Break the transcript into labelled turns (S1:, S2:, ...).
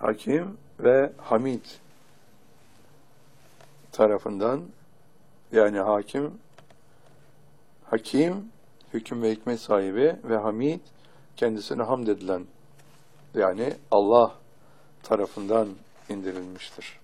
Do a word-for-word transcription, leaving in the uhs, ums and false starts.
S1: Hakim ve Hamid tarafından, yani hakim, hakim, hüküm ve hikmet sahibi ve Hamid, kendisine hamd edilen, yani Allah tarafından indirilmiştir.